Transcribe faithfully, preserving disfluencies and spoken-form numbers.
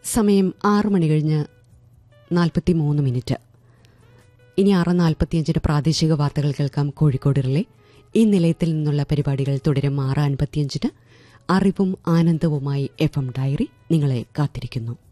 സമയം ആറ് മണി കഴിഞ്ഞ് നാൽപ്പത്തി മൂന്ന് മിനിറ്റ്. ഇനി ആറ് നാൽപ്പത്തിയഞ്ചിന് പ്രാദേശിക വാർത്തകൾ കേൾക്കാം. കോഴിക്കോട് റിലേ. ഈ നിലയത്തിൽ നിന്നുള്ള പരിപാടികൾ തുടരും. ആറ് അൻപത്തിയഞ്ചിന് അറിവും ആനന്ദവുമായി എഫ് എം ഡയറി നിങ്ങളെ കാത്തിരിക്കുന്നു.